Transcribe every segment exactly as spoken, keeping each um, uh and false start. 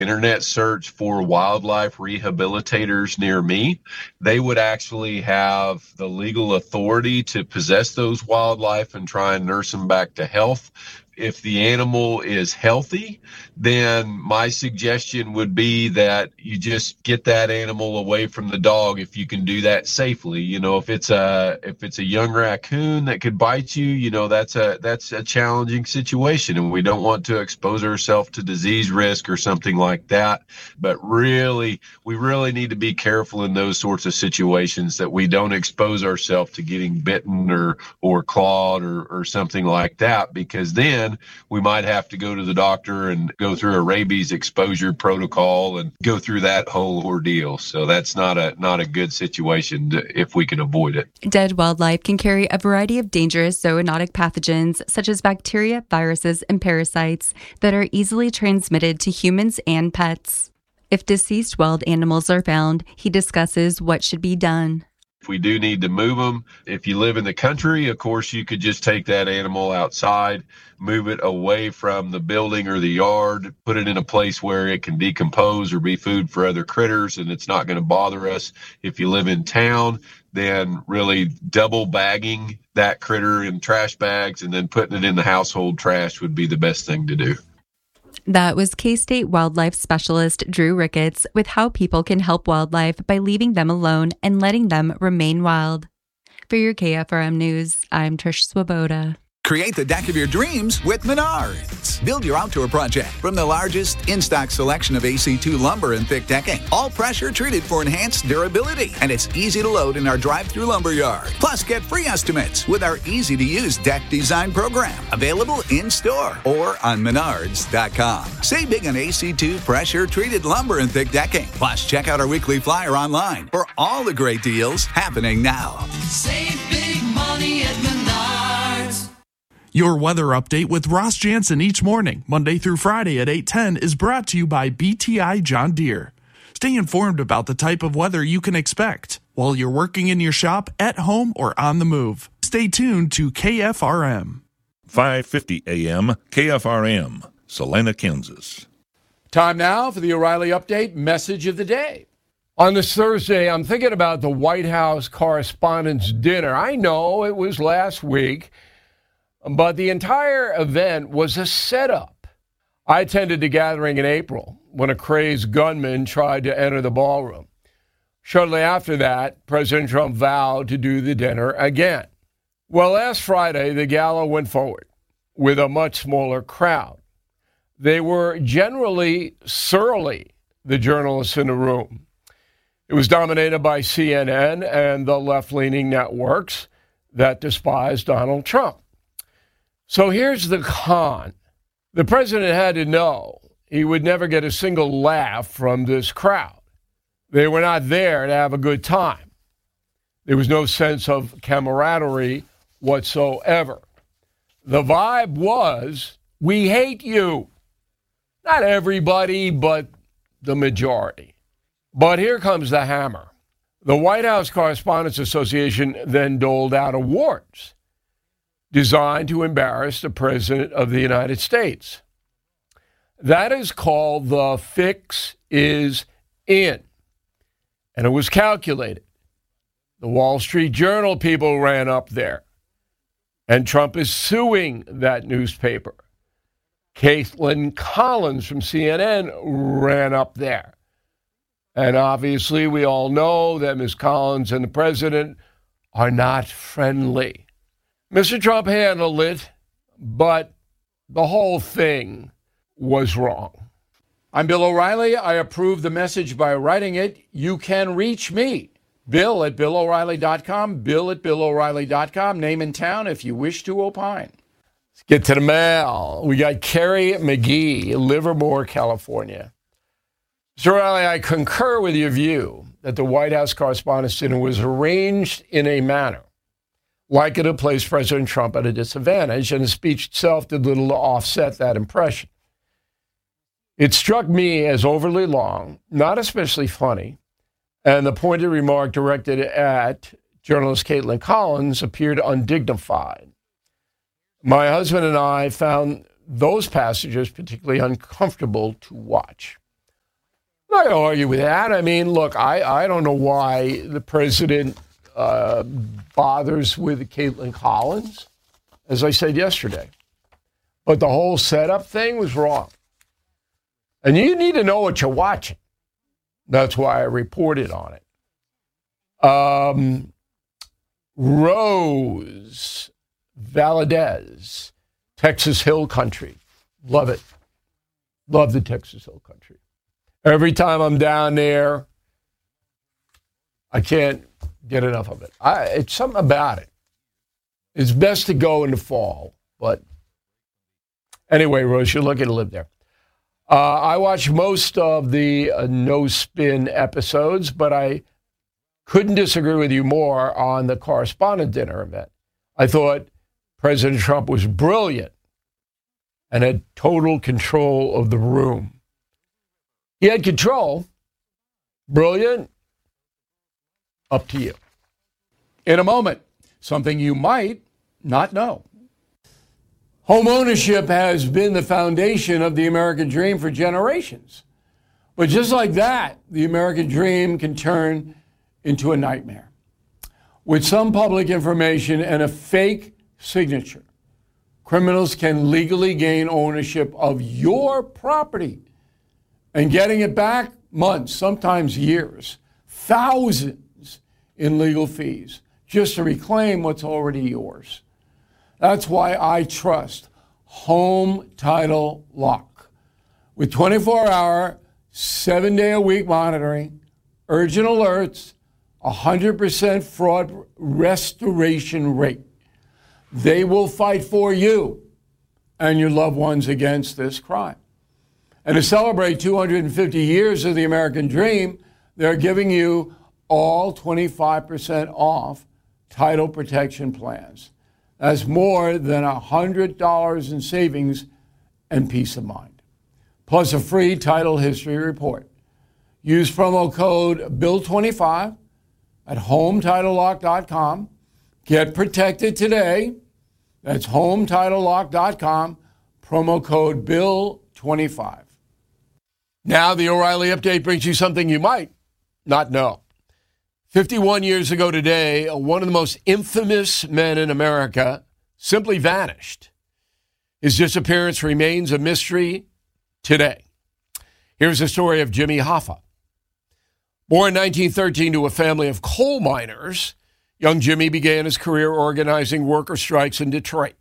internet search for wildlife rehabilitators near me, they would actually have the legal authority to possess those wildlife and try and nurse them back to health. If the animal is healthy, then my suggestion would be that you just get that animal away from the dog if you can do that safely. You know, if it's a if it's a young raccoon that could bite you, you know, that's a that's a challenging situation, and we don't want to expose ourselves to disease risk or something like that. But really, we really need to be careful in those sorts of situations that we don't expose ourselves to getting bitten or or clawed or, or something like that, because then we might have to go to the doctor and go through a rabies exposure protocol and go through that whole ordeal. So that's not a not a good situation to, if we can avoid it. Dead wildlife can carry a variety of dangerous zoonotic pathogens, such as bacteria, viruses, and parasites that are easily transmitted to humans and pets. If deceased wild animals are found, he discusses what should be done. If we do need to move them, if you live in the country, of course, you could just take that animal outside, move it away from the building or the yard, put it in a place where it can decompose or be food for other critters, and it's not going to bother us. If you live in town, then really double bagging that critter in trash bags and then putting it in the household trash would be the best thing to do. That was K-State wildlife specialist Drew Ricketts with how people can help wildlife by leaving them alone and letting them remain wild. For your K F R M News, I'm Trish Swoboda. Create the deck of your dreams with Menards. Build your outdoor project from the largest in-stock selection of A C two lumber and thick decking. All pressure treated for enhanced durability. And it's easy to load in our drive-through lumber yard. Plus, get free estimates with our easy-to-use deck design program. Available in-store or on menards dot com. Save big on A C two pressure treated lumber and thick decking. Plus, check out our weekly flyer online for all the great deals happening now. Save big money at Menards. Your weather update with Ross Jansen each morning, Monday through Friday at eight ten, is brought to you by B T I John Deere. Stay informed about the type of weather you can expect while you're working in your shop, at home, or on the move. Stay tuned to K F R M. five fifty A M K F R M, Salina, Kansas. Time now for the O'Reilly Update message of the day. On this Thursday, I'm thinking about the White House Correspondents' Dinner. I know it was last week, but the entire event was a setup. I attended the gathering in April when a crazed gunman tried to enter the ballroom. Shortly after that, President Trump vowed to do the dinner again. Well, last Friday, the gala went forward with a much smaller crowd. They were generally surly, the journalists in the room. It was dominated by C N N and the left-leaning networks that despise Donald Trump. So here's the con. The president had to know he would never get a single laugh from this crowd. They were not there to have a good time. There was no sense of camaraderie whatsoever. The vibe was, we hate you. Not everybody, but the majority. But here comes the hammer. The White House Correspondents Association then doled out awards designed to embarrass the President of the United States. That is called the fix is in. And it was calculated. The Wall Street Journal people ran up there. And Trump is suing that newspaper. Caitlin Collins from C N N ran up there. And obviously we all know that Miz Collins and the president are not friendly. Mister Trump handled it, but the whole thing was wrong. I'm Bill O'Reilly. I approve the message by writing it. You can reach me, Bill at Bill O'Reilly dot com, Bill at Bill O'Reilly dot com, name and town if you wish to opine. Let's get to the mail. We got Carrie McGee, Livermore, California. Mister O'Reilly, I concur with your view that the White House Correspondents' Dinner was arranged in a manner likely to place President Trump at a disadvantage, and his speech itself did little to offset that impression. It struck me as overly long, not especially funny, and the pointed remark directed at journalist Caitlin Collins appeared undignified. My husband and I found those passages particularly uncomfortable to watch. I'm not going to argue with that. I mean, look, I, I don't know why the president uh, bothers with Caitlin Collins, as I said yesterday. But the whole setup thing was wrong. And you need to know what you're watching. That's why I reported on it. Um, Rose Valadez, Texas Hill Country. Love it. Love the Texas Hill Country. Every time I'm down there, I can't get enough of it. I, it's something about it. It's best to go in the fall. But anyway, Rose, you're lucky to live there. Uh, I watched most of the uh, No Spin episodes, but I couldn't disagree with you more on the correspondent dinner event. I thought President Trump was brilliant and had total control of the room. He had control. Brilliant. Up to you. In a moment, something you might not know. Home ownership has been the foundation of the American dream for generations. But just like that, the American dream can turn into a nightmare. With some public information and a fake signature, criminals can legally gain ownership of your property. And getting it back, months, sometimes years, thousands in legal fees, just to reclaim what's already yours. That's why I trust Home Title Lock. With twenty-four hour, seven day a week monitoring, urgent alerts, one hundred percent fraud restoration rate. They will fight for you and your loved ones against this crime. And to celebrate two hundred fifty years of the American dream, they're giving you all twenty-five percent off title protection plans. That's more than one hundred dollars in savings and peace of mind. Plus a free title history report. Use promo code bill twenty-five at home title lock dot com. Get protected today. That's home title lock dot com. Promo code bill twenty-five. Now the O'Reilly Update brings you something you might not know. fifty-one years ago today, one of the most infamous men in America simply vanished. His disappearance remains a mystery today. Here's the story of Jimmy Hoffa. Born in nineteen thirteen to a family of coal miners, young Jimmy began his career organizing worker strikes in Detroit.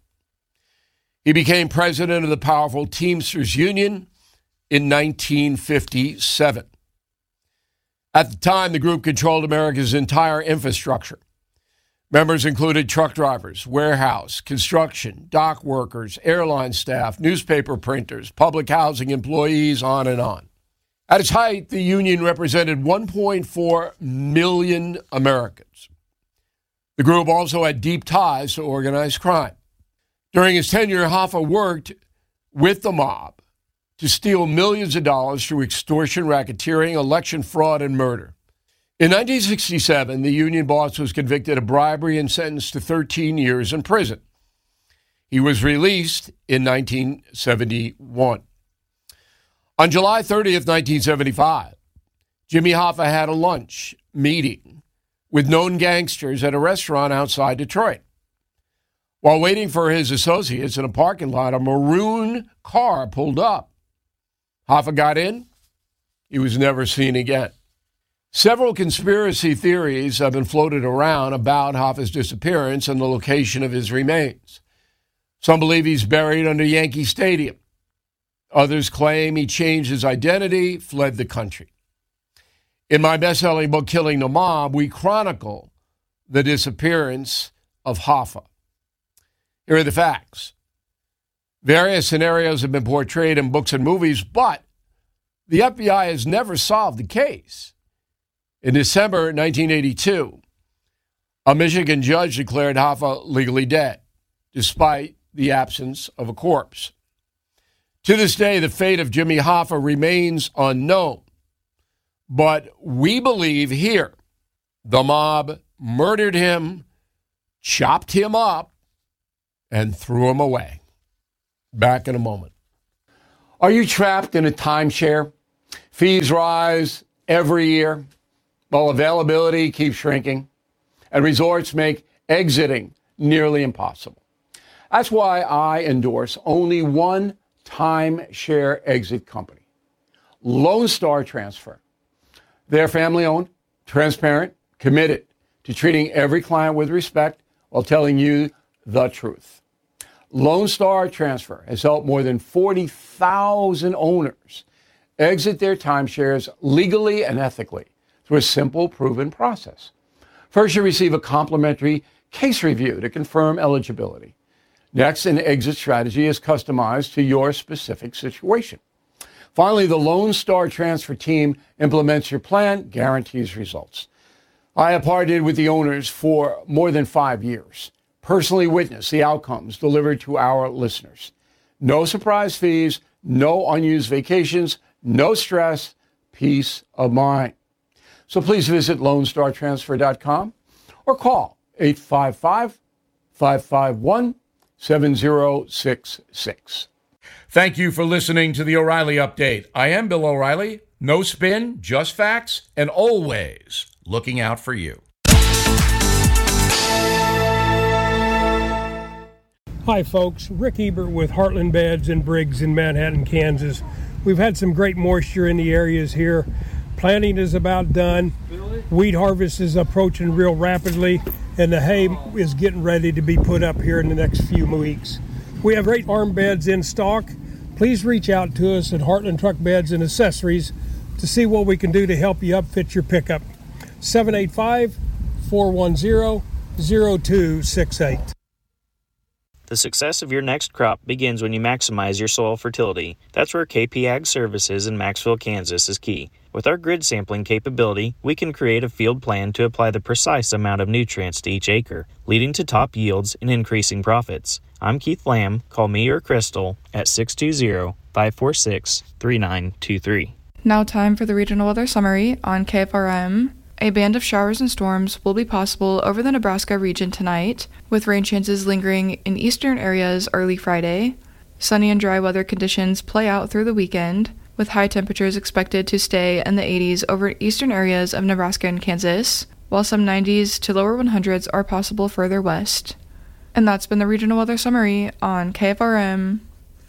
He became president of the powerful Teamsters Union in nineteen fifty-seven. At the time, the group controlled America's entire infrastructure. Members included truck drivers, warehouse, construction, dock workers, airline staff, newspaper printers, public housing employees, on and on. At its height, the union represented one point four million Americans. The group also had deep ties to organized crime. During his tenure, Hoffa worked with the mob to steal millions of dollars through extortion, racketeering, election fraud, and murder. In nineteen sixty-seven, the union boss was convicted of bribery and sentenced to thirteen years in prison. He was released in nineteen seventy-one. On July thirtieth, nineteen seventy-five, Jimmy Hoffa had a lunch meeting with known gangsters at a restaurant outside Detroit. While waiting for his associates in a parking lot, a maroon car pulled up. Hoffa got in. He was never seen again. Several conspiracy theories have been floated around about Hoffa's disappearance and the location of his remains. Some believe he's buried under Yankee Stadium. Others claim he changed his identity, fled the country. In my best-selling book, Killing the Mob, we chronicle the disappearance of Hoffa. Here are the facts. Various scenarios have been portrayed in books and movies, but the F B I has never solved the case. In December nineteen eighty-two, a Michigan judge declared Hoffa legally dead, despite the absence of a corpse. To this day, the fate of Jimmy Hoffa remains unknown. But we believe here the mob murdered him, chopped him up, and threw him away. Back in a moment. Are you trapped in a timeshare? Fees rise every year, while availability keeps shrinking, and resorts make exiting nearly impossible. That's why I endorse only one timeshare exit company, Lone Star Transfer. They're family-owned, transparent, committed to treating every client with respect while telling you the truth. Lone Star Transfer has helped more than forty thousand owners exit their timeshares legally and ethically through a simple, proven process. First, you receive a complimentary case review to confirm eligibility. Next, an exit strategy is customized to your specific situation. Finally, the Lone Star Transfer team implements your plan, guarantees results. I have partnered with the owners for more than five years, personally witnessed the outcomes delivered to our listeners. No surprise fees, no unused vacations, no stress, peace of mind. So please visit lone star transfer dot com or call eight five five, five five one, seven zero six six. Thank you for listening to the O'Reilly Update. I am Bill O'Reilly. No spin, just facts, and always looking out for you. Hi, folks. Rick Ebert with Heartland Beds and Briggs in Manhattan, Kansas. We've had some great moisture in the areas here. Planting is about done. Wheat harvest is approaching real rapidly, and the hay is getting ready to be put up here in the next few weeks. We have great farm beds in stock. Please reach out to us at Heartland Truck Beds and Accessories to see what we can do to help you upfit your pickup. seven eight five, four one zero, zero two six eight. The success of your next crop begins when you maximize your soil fertility. That's where K P Ag Services in Maxville, Kansas is key. With our grid sampling capability, we can create a field plan to apply the precise amount of nutrients to each acre, leading to top yields and increasing profits. I'm Keith Lamb. Call me or Crystal at six two zero, five four six, three nine two three. Now time for the regional weather summary on K F R M. A band of showers and storms will be possible over the Nebraska region tonight, with rain chances lingering in eastern areas early Friday. Sunny and dry weather conditions play out through the weekend, with high temperatures expected to stay in the eighties over eastern areas of Nebraska and Kansas, while some nineties to lower one hundreds are possible further west. And that's been the regional weather summary on K F R M.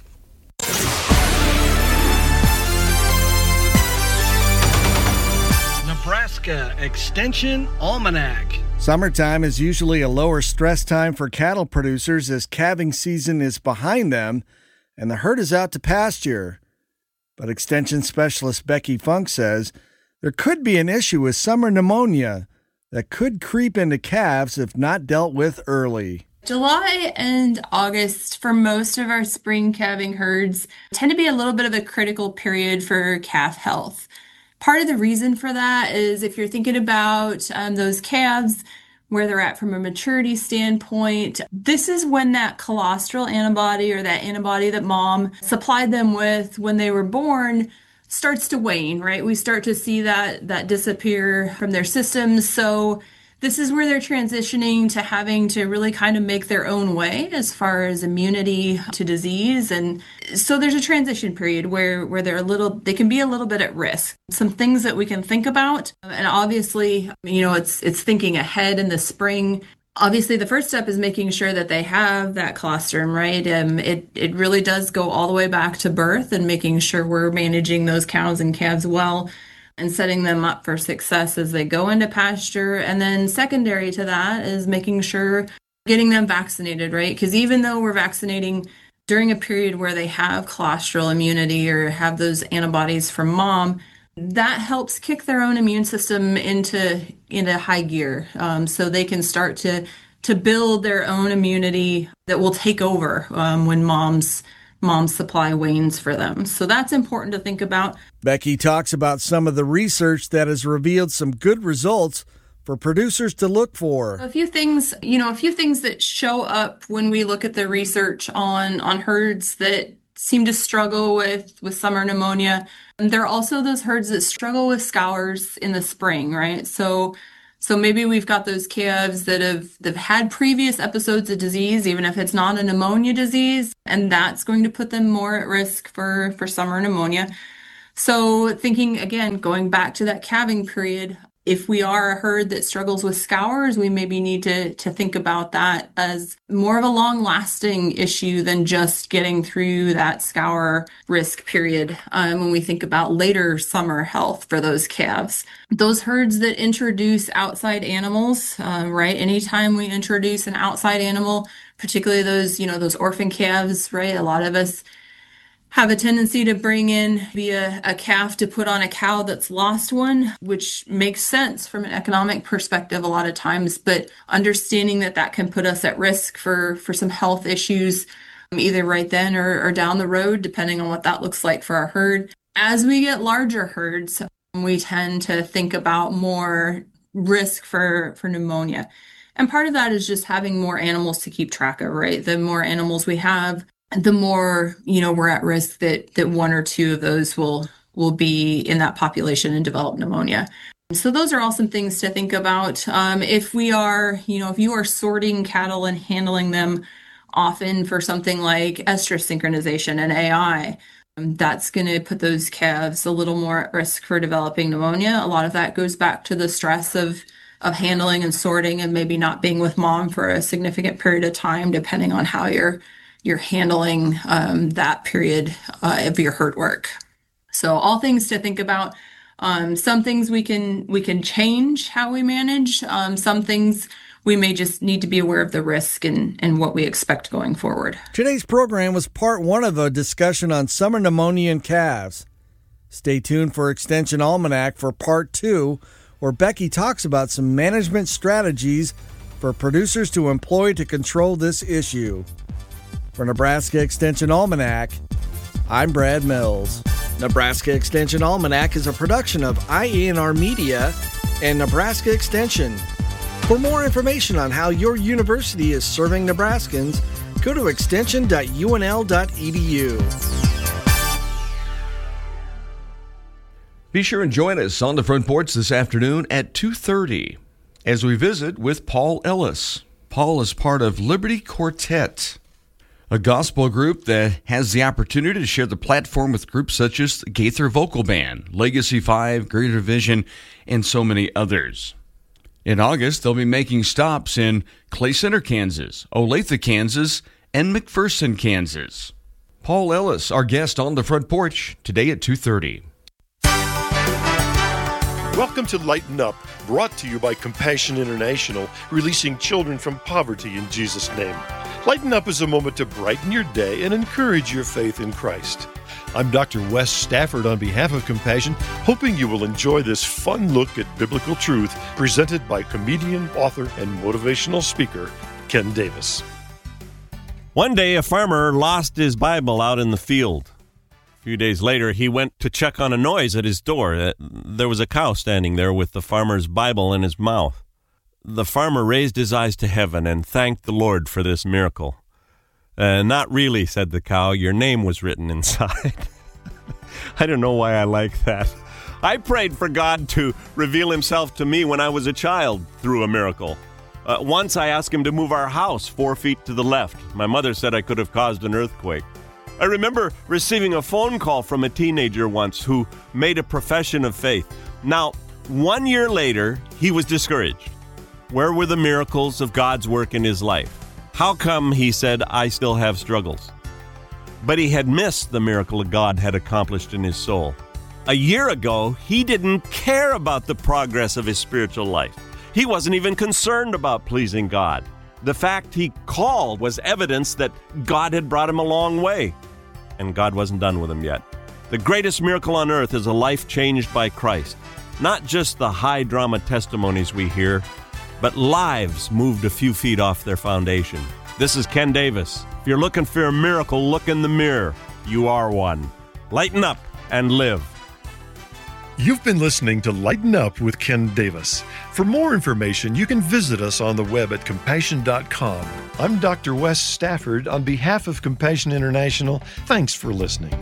Nebraska Extension Almanac. Summertime is usually a lower stress time for cattle producers as calving season is behind them and the herd is out to pasture. But Extension Specialist Becky Funk says there could be an issue with summer pneumonia that could creep into calves if not dealt with early. July and August for most of our spring calving herds tend to be a little bit of a critical period for calf health. Part of the reason for that is if you're thinking about um, those calves, where they're at from a maturity standpoint, this is when that colostral antibody or that antibody that mom supplied them with when they were born starts to wane, right? We start to see that that disappear from their systems. So this is where they're transitioning to having to really kind of make their own way as far as immunity to disease. And so there's a transition period where, where they're a little, they can be a little bit at risk. Some things that we can think about. And obviously, you know, it's, it's thinking ahead in the spring. Obviously, the first step is making sure that they have that colostrum, right? Um, it, it really does go all the way back to birth and making sure we're managing those cows and calves well and setting them up for success as they go into pasture. And then secondary to that is making sure getting them vaccinated, right? Because even though we're vaccinating during a period where they have colostral immunity or have those antibodies from mom, that helps kick their own immune system into into high gear, um, so they can start to to build their own immunity that will take over um, when mom's mom's supply wanes for them. So that's important to think about. Becky talks about some of the research that has revealed some good results for producers to look for. A few things, you know, a few things that show up when we look at the research on on herds that seem to struggle with, with summer pneumonia. And there are also those herds that struggle with scours in the spring, right? So so maybe we've got those calves that have, that have had previous episodes of disease, even if it's not a pneumonia disease, and that's going to put them more at risk for, for summer pneumonia. So thinking, again, going back to that calving period, if we are a herd that struggles with scours, we maybe need to, to think about that as more of a long-lasting issue than just getting through that scour risk period um, when we think about later summer health for those calves. Those herds that introduce outside animals, uh, right? Anytime we introduce an outside animal, particularly those, you know, those orphan calves, right? A lot of us have a tendency to bring in via a calf to put on a cow that's lost one, which makes sense from an economic perspective a lot of times, but understanding that that can put us at risk for, for some health issues, either right then or, or down the road, depending on what that looks like for our herd. As we get larger herds, we tend to think about more risk for, for pneumonia. And part of that is just having more animals to keep track of, right? The more animals we have, the more, you know, we're at risk that that one or two of those will will be in that population and develop pneumonia. So those are all some things to think about. Um, if we are, you know, if you are sorting cattle and handling them often for something like estrus synchronization and A I, um, that's going to put those calves a little more at risk for developing pneumonia. A lot of that goes back to the stress of of handling and sorting and maybe not being with mom for a significant period of time, depending on how you're you're handling um, that period uh, of your herd work. So all things to think about. Um, some things we can we can change how we manage. Um, some things we may just need to be aware of the risk and, and what we expect going forward. Today's program was part one of a discussion on summer pneumonia in calves. Stay tuned for Extension Almanac for part two, where Becky talks about some management strategies for producers to employ to control this issue. For Nebraska Extension Almanac, I'm Brad Mills. Nebraska Extension Almanac is a production of I A N R Media and Nebraska Extension. For more information on how your university is serving Nebraskans, go to extension dot u n l dot e d u. Be sure and join us on the Front Porch this afternoon at two thirty as we visit with Paul Ellis. Paul is part of Liberty Quartet, a gospel group that has the opportunity to share the platform with groups such as the Gaither Vocal Band, Legacy five, Greater Vision, and so many others. In August, they'll be making stops in Clay Center, Kansas, Olathe, Kansas, and McPherson, Kansas. Paul Ellis, our guest on the Front Porch, today at two thirty. Welcome to Lighten Up, brought to you by Compassion International, releasing children from poverty in Jesus' name. Lighten Up is a moment to brighten your day and encourage your faith in Christ. I'm Doctor Wes Stafford on behalf of Compassion, hoping you will enjoy this fun look at biblical truth presented by comedian, author, and motivational speaker, Ken Davis. One day, a farmer lost his Bible out in the field. A few days later, he went to check on a noise at his door. There was a cow standing there with the farmer's Bible in his mouth. The farmer raised his eyes to heaven and thanked the Lord for this miracle. Uh, not really, said the cow. Your name was written inside. I don't know why I like that. I prayed for God to reveal himself to me when I was a child through a miracle. Uh, once I asked him to move our house four feet to the left. My mother said I could have caused an earthquake. I remember receiving a phone call from a teenager once who made a profession of faith. Now, one year later, he was discouraged. Where were the miracles of God's work in his life? How come, he said, I still have struggles? But he had missed the miracle God had accomplished in his soul. A year ago, he didn't care about the progress of his spiritual life. He wasn't even concerned about pleasing God. The fact he called was evidence that God had brought him a long way. And God wasn't done with him yet. The greatest miracle on earth is a life changed by Christ. Not just the high drama testimonies we hear, but lives moved a few feet off their foundation. This is Ken Davis. If you're looking for a miracle, look in the mirror. You are one. Lighten up and live. You've been listening to Lighten Up with Ken Davis. For more information, you can visit us on the web at compassion dot com. I'm Doctor Wes Stafford on behalf of Compassion International. Thanks for listening.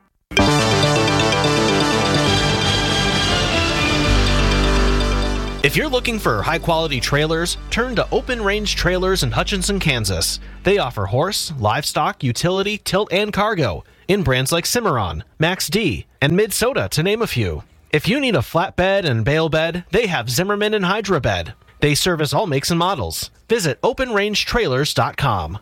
If If you're looking for high-quality trailers, turn to Open Range Trailers in Hutchinson, Kansas. They offer horse, livestock, utility, tilt, and cargo in brands like Cimarron, Max D, and Mid-Soda, to name a few. If you need a flatbed and bale bed, they have Zimmerman and Hydra Bed. They service all makes and models. Visit open range trailers dot com.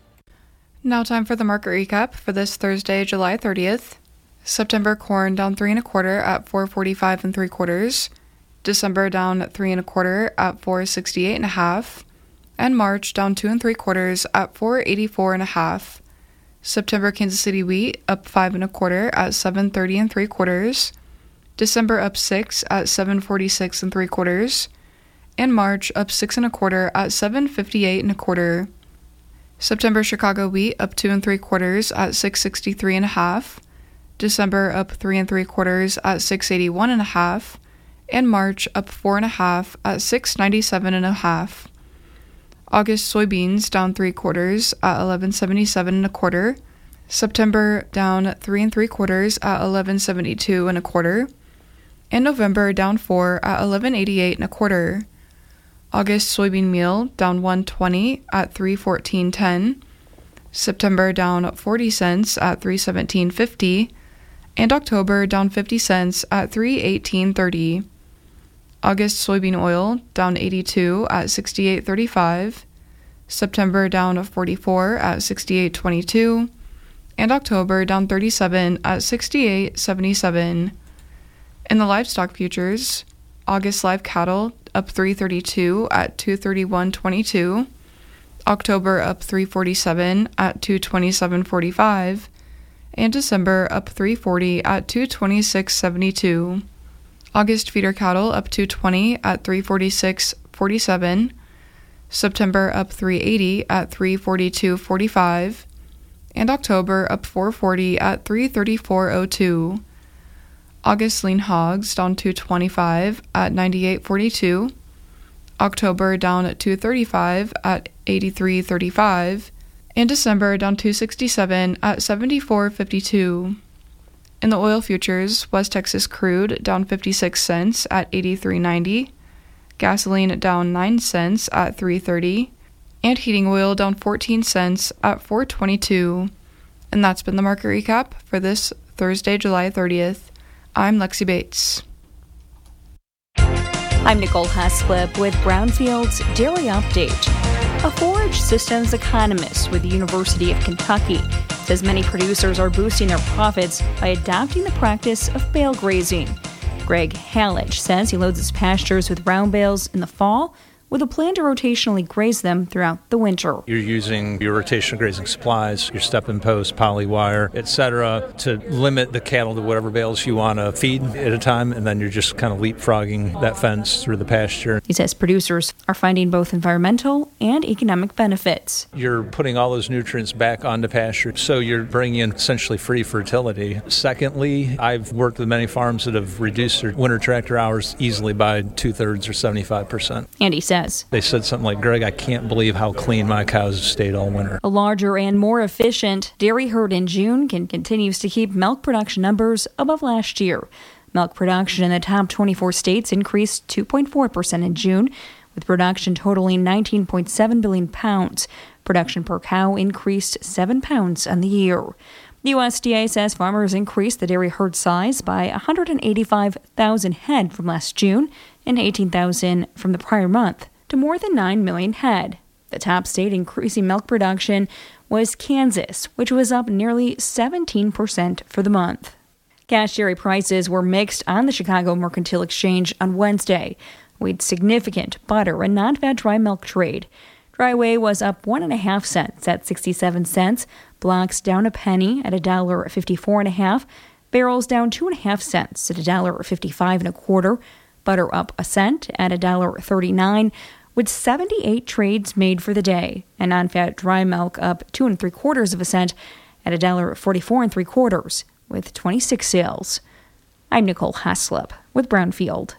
Now time for the market recap for this Thursday, July thirtieth. September corn down three and a quarter at four forty-five and three quarters. December down three and a quarter at four sixty-eight and a half. And March down two and three quarters at four eighty-four and a half. September Kansas City wheat up five and a quarter at seven thirty and three quarters. December up six at seven forty-six and three quarters. And March up six and a quarter at seven fifty-eight and a quarter. September Chicago wheat up two and three quarters at six sixty-three and a half. December up three and three quarters at six eighty-one and a half. And March up four and a half at six ninety-seven and a half. August soybeans down three quarters at eleven seventy-seven and a quarter. September down three and three quarters at eleven seventy-two and a quarter. And November down four at eleven eighty-eight and a quarter. August soybean meal down one twenty at three fourteen ten. September down forty cents at three seventeen fifty. And October down fifty cents at three eighteen thirty. August soybean oil down eighty-two at sixty-eight thirty-five. September down forty-four at sixty-eight twenty-two. And October down thirty-seven at sixty-eight seventy-seven. In the livestock futures, August live cattle up three thirty-two at two thirty-one twenty-two. October up three forty-seven at two twenty-seven forty-five. And December up three forty at two twenty-six seventy-two. August feeder cattle up two twenty at three forty-six forty-seven. September up three eighty at three forty-two forty-five. And October up four forty at three thirty-four oh two. August lean hogs down two twenty-five at ninety-eight forty-two. October down at two thirty-five at eighty-three thirty-five. And December down two sixty-seven at seventy-four fifty-two. In the oil futures, West Texas crude down fifty-six cents at eighty-three ninety. Gasoline down nine cents at three thirty. And heating oil down fourteen cents at four twenty-two. And that's been the market recap for this Thursday, July thirtieth. I'm Lexi Bates. I'm Nicole Haslip with Brownfield's Dairy Update. A forage systems economist with the University of Kentucky says many producers are boosting their profits by adopting the practice of bale grazing. Greg Halledge says he loads his pastures with round bales in the fall with a plan to rotationally graze them throughout the winter. You're using your rotational grazing supplies, your step-in post, poly wire, et cetera, to limit the cattle to whatever bales you want to feed at a time, and then you're just kind of leapfrogging that fence through the pasture. He says producers are finding both environmental and economic benefits. You're putting all those nutrients back onto pasture, so you're bringing in essentially free fertility. Secondly, I've worked with many farms that have reduced their winter tractor hours easily by two-thirds or seventy-five percent. And he says, They said something like, Greg, I can't believe how clean my cows stayed all winter. A larger and more efficient dairy herd in June can continues to keep milk production numbers above last year. Milk production in the top twenty-four states increased two point four percent in June, with production totaling nineteen point seven billion pounds. Production per cow increased seven pounds on the year. The U S D A says farmers increased the dairy herd size by one hundred eighty-five thousand head from last June and eighteen thousand from the prior month to more than nine million head. The top state increasing milk production was Kansas, which was up nearly seventeen percent for the month. Cash dairy prices were mixed on the Chicago Mercantile Exchange on Wednesday, with significant butter and non-fat dry milk trade. Dry whey was up one and a half cents at sixty-seven cents. Blocks down a penny at a dollar fifty-four and a half. Barrels down two and a half cents at a dollar fifty-five and a quarter. Butter up a cent at a dollar thirty-nine. With seventy-eight trades made for the day, and non-fat dry milk up two and three quarters of a cent at a dollar forty-four and three quarters, with twenty-six sales. I'm Nicole Haslip with Brownfield.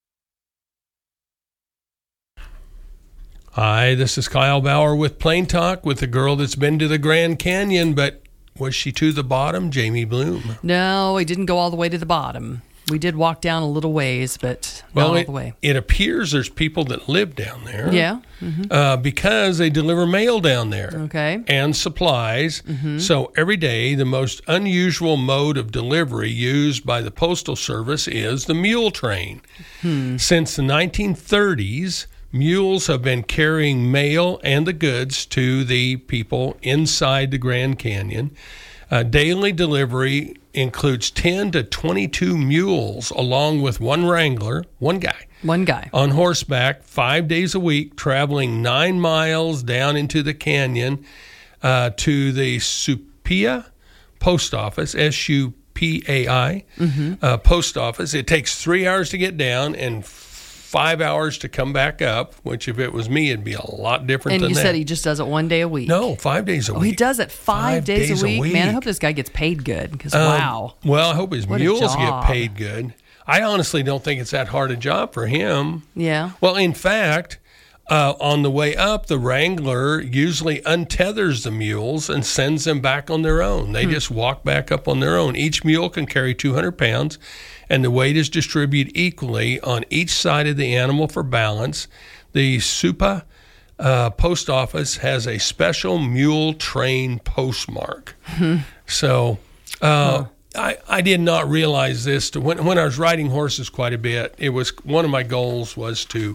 Hi, this is Kyle Bauer with Plain Talk with the girl that's been to the Grand Canyon, but was she to the bottom, Jamie Bloom? No, I didn't go all the way to the bottom. We did walk down a little ways, but well, not all it, the way. It appears there's people that live down there. Yeah. Mm-hmm. Uh, because they deliver mail down there. Okay. And supplies. Mm-hmm. So every day, the most unusual mode of delivery used by the Postal Service is the mule train. Hmm. Since the nineteen thirties, mules have been carrying mail and the goods to the people inside the Grand Canyon. Uh, daily delivery includes ten to twenty-two mules, along with one wrangler, one guy. One guy. On horseback, five days a week, traveling nine miles down into the canyon uh, to the Supia Post Office, S U P A I, mm-hmm. uh, Post Office. It takes three hours to get down and five hours to come back up, which if it was me, it'd be a lot different and than that. And you said he just does it one day a week. No, five days a oh, week. he does it five, five days, days a, week? a week. Man, I hope this guy gets paid good because, um, wow. Well, I hope his what mules get paid good. I honestly don't think it's that hard a job for him. Yeah. Well, in fact, uh, on the way up, the wrangler usually untethers the mules and sends them back on their own. They hmm. just walk back up on their own. Each mule can carry two hundred pounds, and the weight is distributed equally on each side of the animal for balance. The Supa uh, Post Office has a special mule train postmark. Hmm. So uh, huh. I, I did not realize this. To, when, when I was riding horses quite a bit, it was one of my goals was to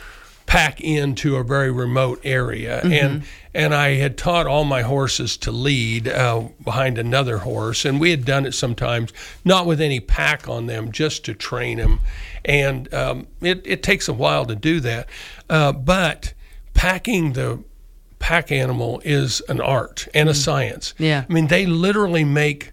pack into a very remote area. Mm-hmm. And and I had taught all my horses to lead uh, behind another horse. And we had done it sometimes, not with any pack on them, just to train them. And um, it, it takes a while to do that. Uh, but packing the pack animal is an art and a mm-hmm. science. Yeah. I mean, they literally make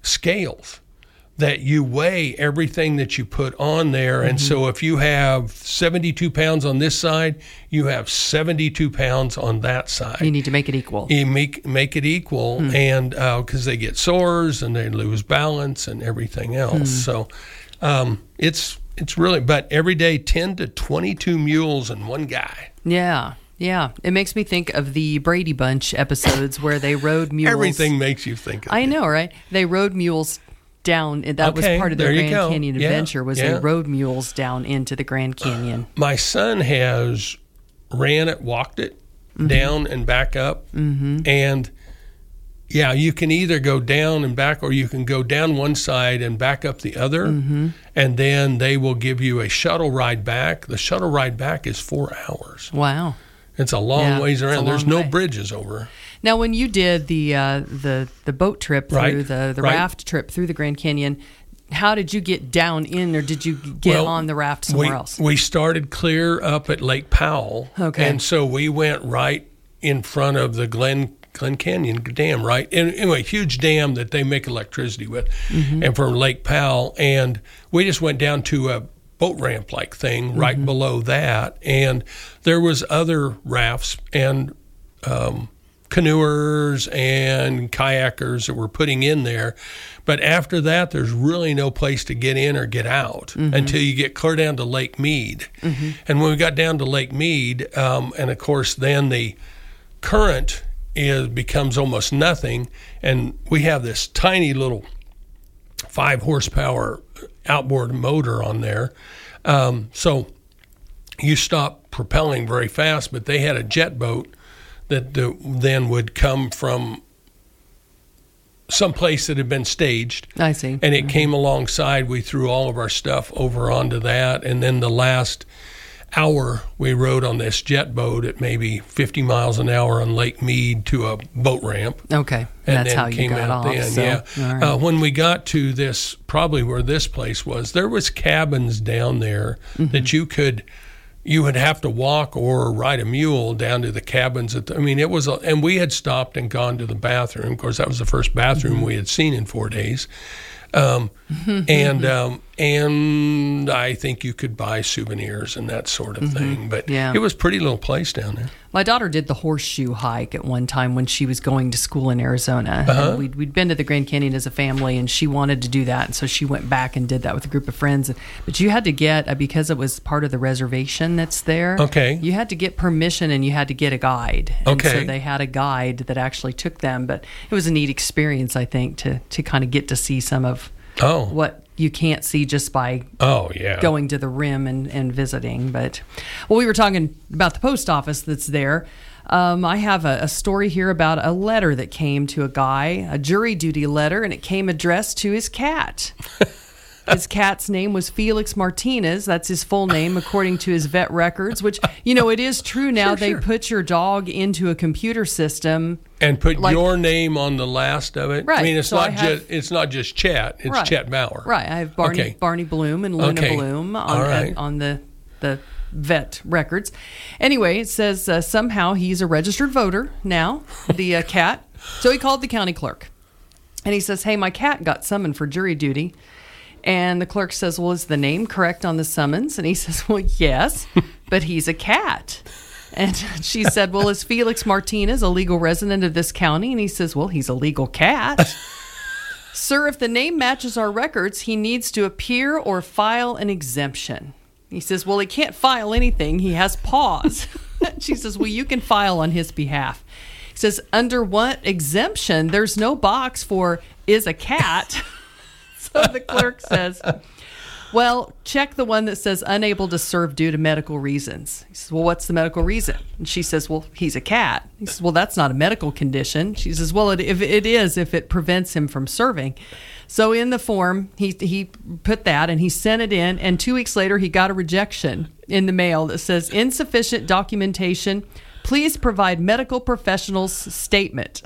scales that you weigh everything that you put on there. And mm-hmm. so if you have seventy-two pounds on this side, you have seventy-two pounds on that side. You need to make it equal. You make, make it equal, mm. and because uh, they get sores and they lose balance and everything else. Mm. So um, it's it's really, but every day, ten to twenty-two mules and one guy. Yeah. Yeah, it makes me think of the Brady Bunch episodes where they rode mules. Everything makes you think of I it. know, right? They rode mules down. That okay, was part of their Grand go. Canyon yeah, adventure was yeah. they rode mules down into the Grand Canyon. Uh, my son has ran it, walked it, mm-hmm. down and back up. Mm-hmm. And, yeah, you can either go down and back or you can go down one side and back up the other. Mm-hmm. And then they will give you a shuttle ride back. The shuttle ride back is four hours. Wow. It's a long yeah, ways around. There's no way. bridges over. Now, when you did the uh, the the boat trip through right. the the right. raft trip through the Grand Canyon, how did you get down in, or did you get well, on the raft somewhere we, else? We started clear up at Lake Powell. Okay. And so we went right in front of the Glen Glen Canyon Dam, right? And anyway, huge dam that they make electricity with, mm-hmm. and from Lake Powell. And we just went down to a boat ramp like thing right mm-hmm. below that, and there was other rafts and um, canoers and kayakers that were putting in there, but after that there's really no place to get in or get out mm-hmm. until you get clear down to Lake Mead. Mm-hmm. And when we got down to Lake Mead, um, and of course then the current is becomes almost nothing, and we have this tiny little five horsepower outboard motor on there. Um, so you stop propelling very fast, but they had a jet boat that uh, then would come from some place that had been staged. I see. And it mm-hmm. came alongside. We threw all of our stuff over onto that. And then the last hour we rode on this jet boat at maybe fifty miles an hour on Lake Mead to a boat ramp. Okay, and that's then how you came got out off. then, so, yeah. right. Uh, when we got to this, probably where this place was, there was cabins down there mm-hmm. that you could, you would have to walk or ride a mule down to the cabins. At the, I mean, it was, a, and we had stopped and gone to the bathroom. Of course, that was the first bathroom mm-hmm. we had seen in four days. Um, and um, and I think you could buy souvenirs and that sort of mm-hmm. thing. But yeah. it was a pretty little place down there. My daughter did the horseshoe hike at one time when she was going to school in Arizona. Uh-huh. And we'd, we'd been to the Grand Canyon as a family, and she wanted to do that. And so she went back and did that with a group of friends. But you had to get, uh, because it was part of the reservation that's there, okay. you had to get permission and you had to get a guide. And okay. so they had a guide that actually took them. But it was a neat experience, I think, to, to kind of get to see some of oh. what you can't see just by oh yeah going to the rim and, and visiting. But well, we were talking about the post office that's there. Um, I have a, a story here about a letter that came to a guy, a jury duty letter, and it came addressed to his cat. His cat's name was Felix Martinez. That's his full name, according to his vet records, which, you know, it is true now. Sure, they sure. put your dog into a computer system. And put like, your name on the last of it. Right. I mean, it's so not have, just it's not just Chet. It's right. Chet Bauer. Right. I have Barney okay. Barney Bloom and Luna okay. Bloom on, All right. uh, on the the vet records. Anyway, it says uh, somehow he's a registered voter now, the uh, cat. So he called the county clerk. And he says, hey, my cat got summoned for jury duty. And the clerk says, well, is the name correct on the summons? And he says, well, yes, but he's a cat. And she said, well, is Felix Martinez a legal resident of this county? And he says, well, he's a legal cat. Sir, if the name matches our records, he needs to appear or file an exemption. He says, well, he can't file anything. He has paws. She says, well, you can file on his behalf. He says, under what exemption? There's no box for is a cat. So the clerk says, well, check the one that says unable to serve due to medical reasons. He says, well, what's the medical reason? And she says, well, he's a cat. He says, well, that's not a medical condition. She says, well, it, if it is, if it prevents him from serving. So in the form, he he put that and he sent it in. And two weeks later, he got a rejection in the mail that says insufficient documentation. Please provide medical professional's statement.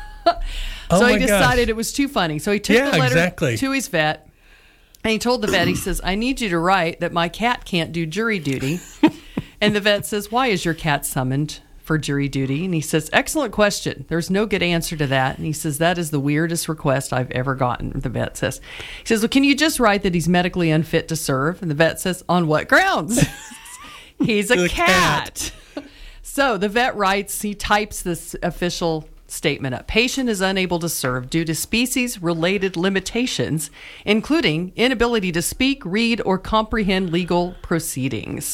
So oh he decided gosh. it was too funny. So he took yeah, the letter exactly. to his vet, and he told the vet, he says, I need you to write that my cat can't do jury duty. And the vet says, why is your cat summoned for jury duty? And he says, excellent question. There's no good answer to that. And he says, that is the weirdest request I've ever gotten, the vet says. He says, well, can you just write that he's medically unfit to serve? And the vet says, on what grounds? He's a cat. cat. So the vet writes, he types this official statement up. Patient is unable to serve due to species-related limitations, including inability to speak, read, or comprehend legal proceedings.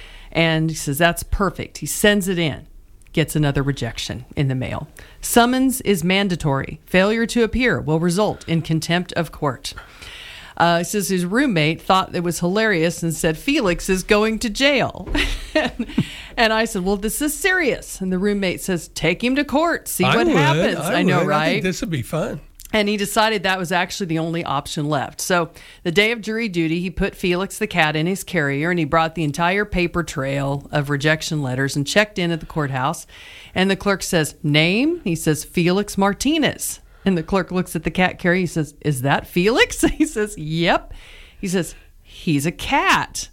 And he says, that's perfect. He sends it in, gets another rejection in the mail. Summons is mandatory. Failure to appear will result in contempt of court. Uh, he says his roommate thought it was hilarious and said, Felix is going to jail. and, and I said, well, this is serious. And the roommate says, take him to court. See I what would, happens. I, I know, would. right? I think this would be fun. And he decided that was actually the only option left. So the day of jury duty, he put Felix the cat in his carrier, and he brought the entire paper trail of rejection letters and checked in at the courthouse. And the clerk says, name? He says, Felix Martinez. And the clerk looks at the cat carrier. He says, is that Felix? He says, yep. He says, he's a cat.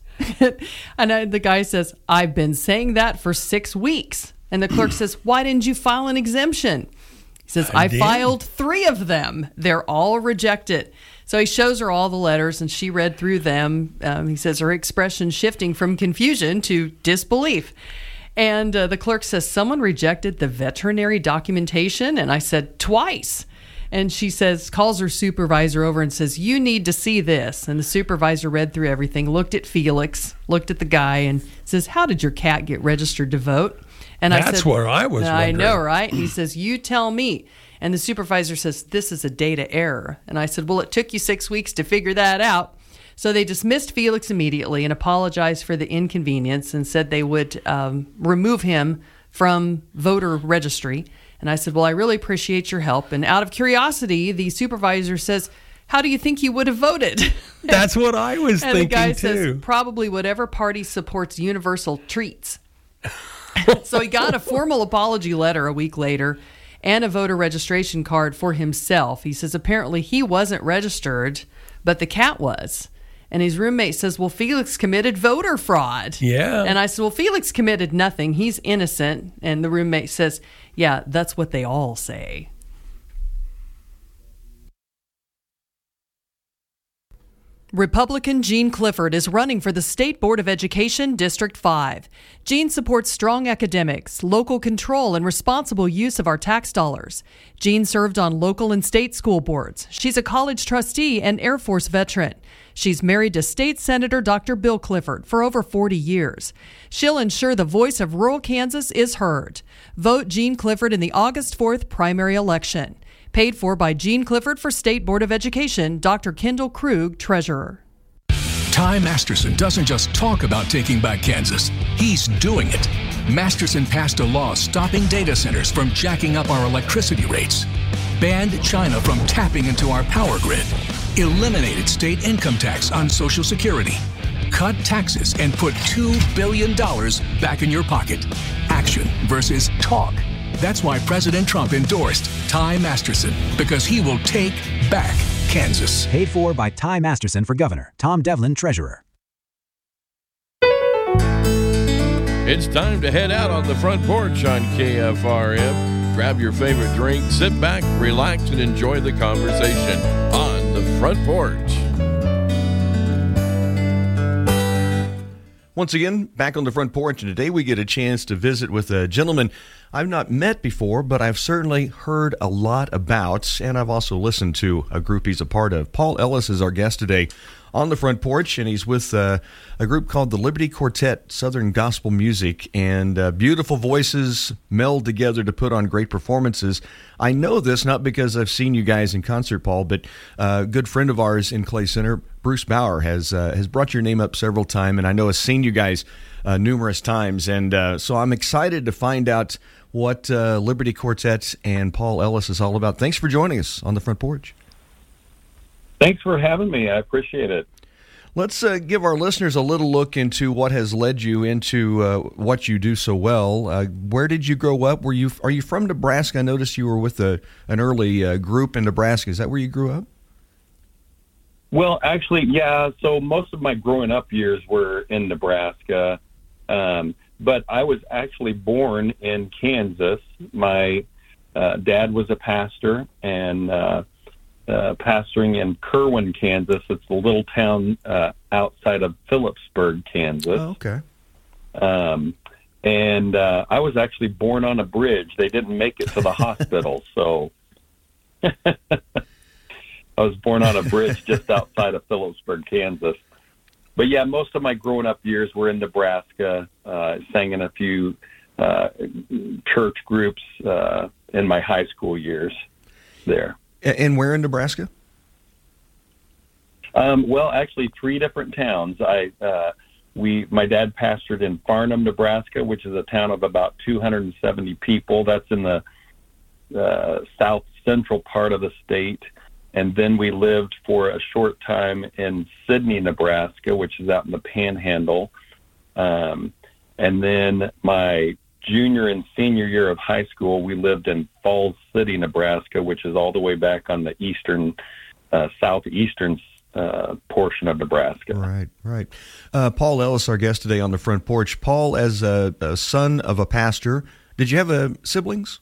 And I, the guy says, I've been saying that for six weeks. And the clerk says, why didn't you file an exemption? He says, I, I filed three of them. They're all rejected. So he shows her all the letters, and she read through them. Um, he says her expression shifting from confusion to disbelief. And uh, the clerk says, someone rejected the veterinary documentation? And I said, twice. And she says, calls her supervisor over and says, you need to see this. And the supervisor read through everything, looked at Felix, looked at the guy, and says, how did your cat get registered to vote? And That's I said, where I was I wondering. know, right? And he says, you tell me. And the supervisor says, this is a data error. And I said, well, it took you six weeks to figure that out. So they dismissed Felix immediately and apologized for the inconvenience and said they would um, remove him from voter registry. And I said, well, I really appreciate your help. And out of curiosity, the supervisor says, how do you think you would have voted? That's what I was and thinking, the guy too. says, probably whatever party supports universal treats. So he got a formal apology letter a week later and a voter registration card for himself. He says apparently he wasn't registered, but the cat was. And his roommate says, well, Felix committed voter fraud. Yeah. And I said, well, Felix committed nothing. He's innocent. And the roommate says, yeah, that's what they all say. Republican Gene Clifford is running for the State Board of Education, District five. Gene supports strong academics, local control, and responsible use of our tax dollars. Gene served on local and state school boards. She's a college trustee and Air Force veteran. She's married to State Senator Doctor Bill Clifford for over forty years. She'll ensure the voice of rural Kansas is heard. Vote Gene Clifford in the August fourth primary election. Paid for by Gene Clifford for State Board of Education, Doctor Kendall Krug, Treasurer. Ty Masterson doesn't just talk about taking back Kansas, he's doing it. Masterson passed a law stopping data centers from jacking up our electricity rates, banned China from tapping into our power grid, eliminated state income tax on Social Security, cut taxes, and put two billion dollars back in your pocket. Action versus talk. That's why President Trump endorsed Ty Masterson, because he will take back Kansas. Paid for by Ty Masterson for governor. Tom Devlin, treasurer. It's time to head out on the front porch on K F R M. Grab your favorite drink, sit back, relax, and enjoy the conversation on the front porch. Once again, back on the front porch, and today we get a chance to visit with a gentleman I've not met before, but I've certainly heard a lot about, and I've also listened to a group he's a part of. Paul Ellis is our guest today on the front porch, and he's with uh, a group called the Liberty Quartet, Southern Gospel Music, and uh, beautiful voices meld together to put on great performances. I know this not because I've seen you guys in concert, Paul, but uh, a good friend of ours in Clay Center, Bruce Bauer, has uh, has brought your name up several times, and I know has seen you guys uh, numerous times, and uh, so I'm excited to find out what uh, Liberty Quartet and Paul Ellis is all about. Thanks for joining us on the front porch. Thanks for having me. I appreciate it. Let's uh, give our listeners a little look into what has led you into uh, what you do so well. Uh, where did you grow up? Were you are you from Nebraska? I noticed you were with a, an early uh, group in Nebraska. Is that where you grew up? Well, actually, yeah. So most of my growing up years were in Nebraska, um, but I was actually born in Kansas. My uh, dad was a pastor, and uh, uh, pastoring in Kerwin, Kansas. It's a little town uh, outside of Phillipsburg, Kansas. Oh, okay. Um, and uh, I was actually born on a bridge. They didn't make it to the hospital, so I was born on a bridge just outside of Phillipsburg, Kansas. But yeah, most of my growing up years were in Nebraska. Uh, sang in a few uh, church groups uh, in my high school years there. And where in Nebraska? Um, well, actually, three different towns. I uh, we my dad pastored in Farnham, Nebraska, which is a town of about two hundred seventy people. That's in the uh, south central part of the state. And then we lived for a short time in Sidney, Nebraska, which is out in the Panhandle. Um, and then my junior and senior year of high school, we lived in Falls City, Nebraska, which is all the way back on the eastern, uh, southeastern uh, portion of Nebraska. Right, right. Uh, Paul Ellis, our guest today on the front porch. Paul, as a, a son of a pastor, did you have uh, siblings?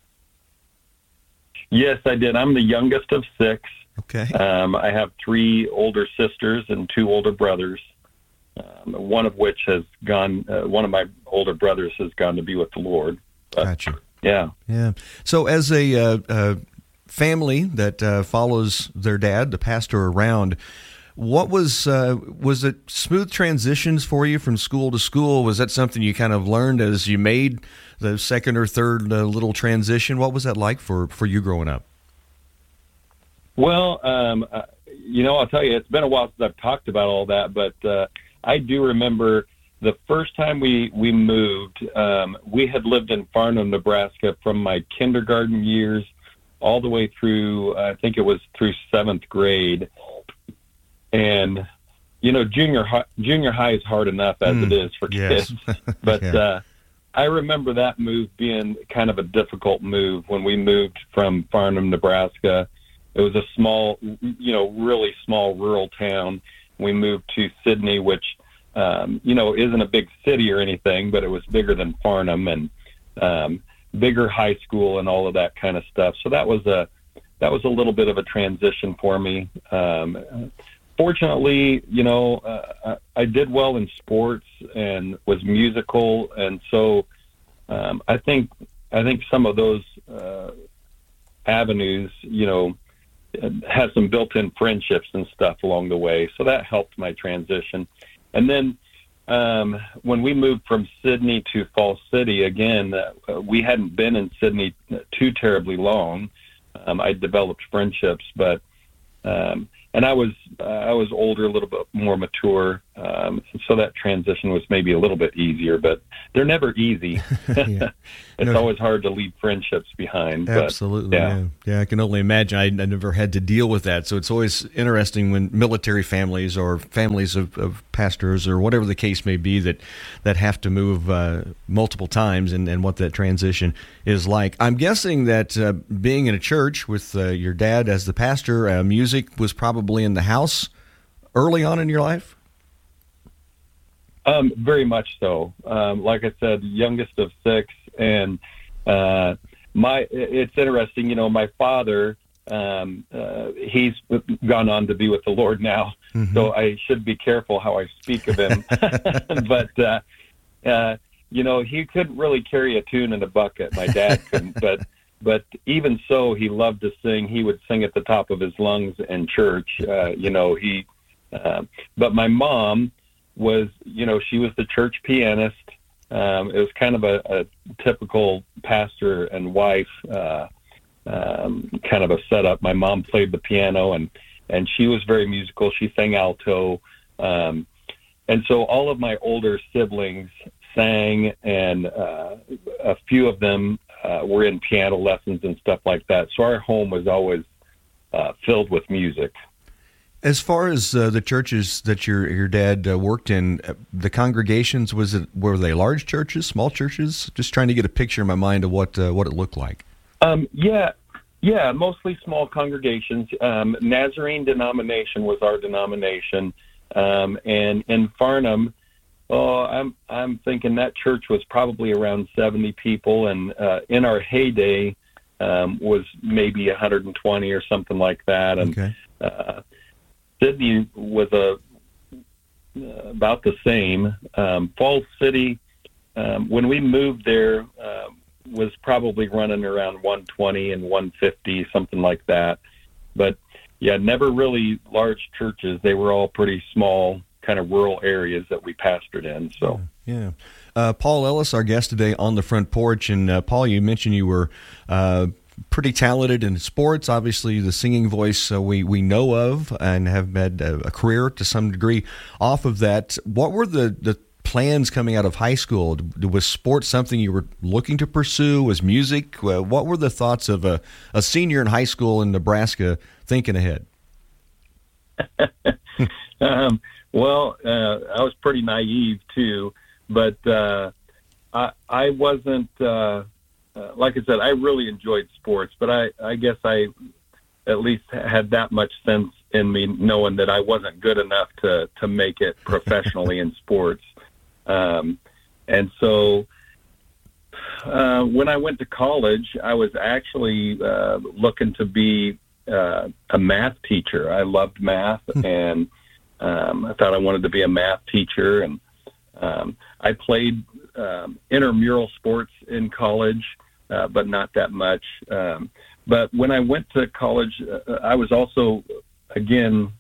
Yes, I did. I'm the youngest of six. Okay. Um, I have three older sisters and two older brothers, um, one of which has gone, uh, one of my older brothers has gone to be with the Lord. But, gotcha. Yeah. Yeah. So as a uh, uh, family that uh, follows their dad, the pastor, around, what was, uh, was it smooth transitions for you from school to school? Was that something you kind of learned as you made the second or third uh, little transition? What was that like for, for you growing up? Well, um, uh, you know, I'll tell you, it's been a while since I've talked about all that, but uh, I do remember the first time we, we moved, um, we had lived in Farnham, Nebraska from my kindergarten years all the way through, I think it was through seventh grade. And, you know, junior high, junior high is hard enough as mm, it is for kids. Yes. But yeah. uh, I remember that move being kind of a difficult move when we moved from Farnham, Nebraska. It was a small, you know, really small rural town. We moved to Sidney, which, um, you know, isn't a big city or anything, but it was bigger than Farnham and um, bigger high school and all of that kind of stuff. So that was a that was a little bit of a transition for me. Um, fortunately, you know, uh, I did well in sports and was musical, and so um, I think I think some of those uh, avenues, you know, had some built-in friendships and stuff along the way, so that helped my transition. And then um, when we moved from Sidney to Falls City, again, uh, we hadn't been in Sidney too terribly long. um, I developed friendships, but um, and I was uh, I was older, a little bit more mature, um, so that transition was maybe a little bit easier. But they're never easy. Yeah. It's No. always hard to leave friendships behind. but, Absolutely, yeah. yeah. yeah. I can only imagine. I, I never had to deal with that, so it's always interesting when military families or families of, of pastors or whatever the case may be that that have to move uh, multiple times, and, and what that transition is like. I'm guessing that uh, being in a church with uh, your dad as the pastor, uh, music was probably in the house early on in your life. Um, very much so. Um, like I said, youngest of six, and uh, my it's interesting. You know, my father, um, uh, he's gone on to be with the Lord now, Mhm. so I should be careful how I speak of him. but uh, uh, you know, he couldn't really carry a tune in a bucket. My dad couldn't, but but even so, he loved to sing. He would sing at the top of his lungs in church. Uh, you know, he. Uh, but my mom was, you know, she was the church pianist. Um, it was kind of a, a typical pastor and wife uh, um, kind of a setup. My mom played the piano, and, and she was very musical. She sang alto. Um, and so all of my older siblings sang, and uh, a few of them uh, were in piano lessons and stuff like that. So our home was always uh, filled with music. As far as uh, the churches that your your dad uh, worked in, uh, the congregations, was it were they large churches, small churches? Just trying to get a picture in my mind of what uh, what it looked like. Um, yeah, yeah, mostly small congregations. Um, Nazarene denomination was our denomination, um, and in Farnham, oh, I'm I'm thinking that church was probably around seventy people, and uh, in our heyday um, was maybe one hundred twenty or something like that, and. Okay. Uh, Sydney was a uh, about the same. Um, Falls City, um, when we moved there, uh, was probably running around one twenty and one fifty, something like that. But yeah, never really large churches. They were all pretty small, kind of rural areas that we pastored in. So Yeah. Uh, Paul Ellis, our guest today on the Front Porch, and uh, Paul, you mentioned you were. Uh, pretty talented in sports. Obviously, the singing voice uh, we, we know of and have had a, a career to some degree off of that. What were the, the plans coming out of high school? Was sports something you were looking to pursue? Was music? Uh, what were the thoughts of a, a senior in high school in Nebraska thinking ahead? um, well, uh, I was pretty naive too, but uh, I, I wasn't... Uh, Uh, like I said, I really enjoyed sports, but I, I guess I at least had that much sense in me knowing that I wasn't good enough to, to make it professionally in sports. Um, and so uh, when I went to college, I was actually uh, looking to be uh, a math teacher. I loved math, and um, I thought I wanted to be a math teacher. And um, I played um, intramural sports in college, uh, but not that much. Um, but when I went to college, uh, I was also, again,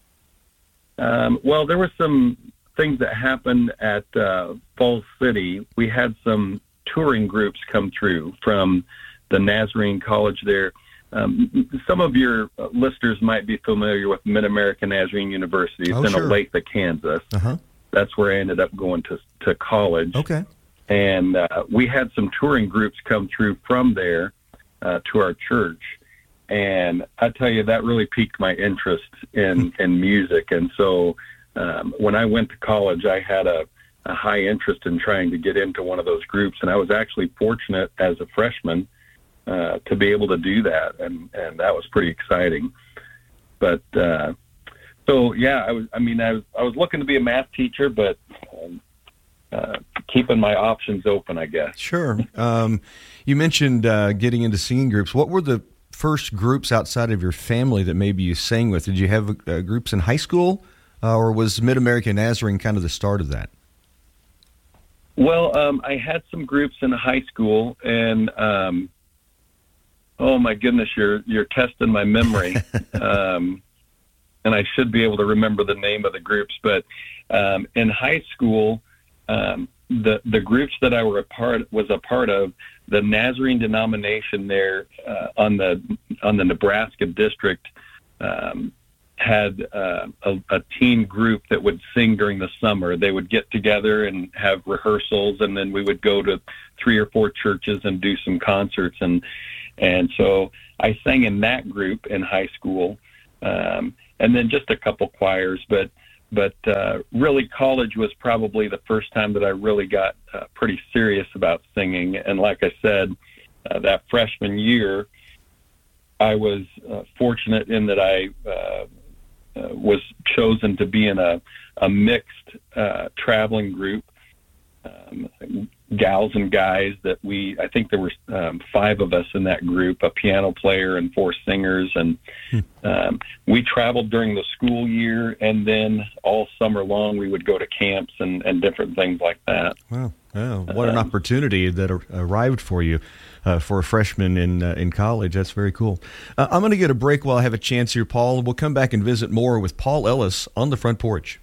um, well, there were some things that happened at uh, Falls City. We had some touring groups come through from the Nazarene College there. Um, some of your listeners might be familiar with Mid-American Nazarene University. It's Oh, in sure. Olathe, Kansas. Uh-huh. That's where I ended up going to to college. Okay. And uh, we had some touring groups come through from there uh, to our church. And I tell you, that really piqued my interest in, in music. And so um, when I went to college, I had a, a high interest in trying to get into one of those groups. And I was actually fortunate as a freshman uh, to be able to do that. And, and that was pretty exciting. But uh, so, yeah, I was, I mean, I was, I was looking to be a math teacher, but um, uh, keeping my options open, I guess. Sure. Um, you mentioned uh, getting into singing groups. What were the first groups outside of your family that maybe you sang with? Did you have uh, groups in high school, uh, or was Mid-American Nazarene kind of the start of that? Well, um, I had some groups in high school, and um, oh my goodness, you're you're testing my memory, um, and I should be able to remember the name of the groups. But um, in high school, um, the the groups that I were a part was a part of, the Nazarene denomination there uh, on the on the Nebraska district um, had uh, a, a teen group that would sing during the summer. They would get together and have rehearsals, and then we would go to three or four churches and do some concerts. And and so I sang in that group in high school, um, and then just a couple choirs. But but uh, really, college was probably the first time that I really got uh, pretty serious about singing. And like I said, uh, that freshman year, I was uh, fortunate in that I uh, uh, was chosen to be in a, a mixed uh, traveling group, um, gals and guys that we, I think there were um, five of us in that group, a piano player and four singers. And um, we traveled during the school year, and then all summer long we would go to camps and, and different things like that. Wow. Oh, what an opportunity that ar- arrived for you uh, for a freshman in uh, in college. That's very cool. Uh, I'm going to get a break while I have a chance here, Paul. We'll come back and visit more with Paul Ellis on the Front Porch.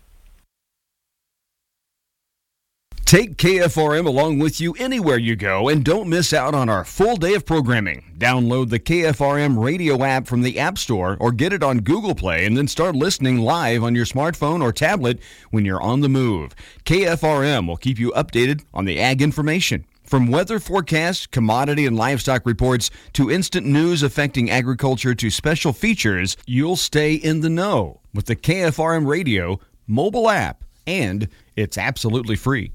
Take K F R M along with you anywhere you go, and don't miss out on our full day of programming. Download the K F R M radio app from the App Store or get it on Google Play, and then start listening live on your smartphone or tablet when you're on the move. K F R M will keep you updated on the ag information. From weather forecasts, commodity and livestock reports, to instant news affecting agriculture to special features, you'll stay in the know with the K F R M radio mobile app, and it's absolutely free.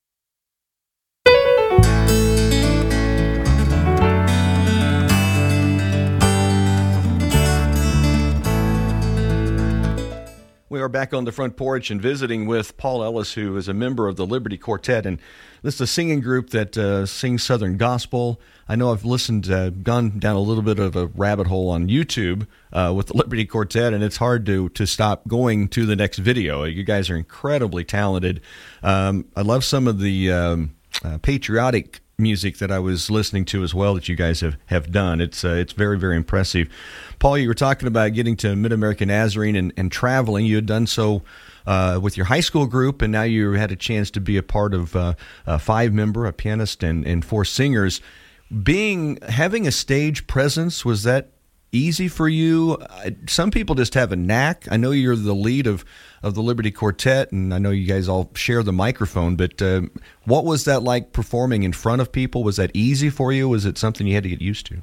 We are back on the Front Porch and visiting with Paul Ellis, who is a member of the Liberty Quartet. And this is a singing group that uh, sings Southern gospel. I know I've listened, uh, gone down a little bit of a rabbit hole on YouTube uh, with the Liberty Quartet, and it's hard to to stop going to the next video. You guys are incredibly talented. Um, I love some of the um, uh, patriotic music that I was listening to as well that you guys have, have done. It's uh, it's very, very impressive. Paul, you were talking about getting to Mid-American Nazarene and, and traveling. You had done so uh, with your high school group, and now you had a chance to be a part of uh, a five-member, a pianist, and, and four singers. Being having a stage presence, was that easy for you? Some people just have a knack. I know you're the lead of, of the Liberty Quartet, and I know you guys all share the microphone, but uh, what was that like performing in front of people? Was that easy for you? Was it something you had to get used to?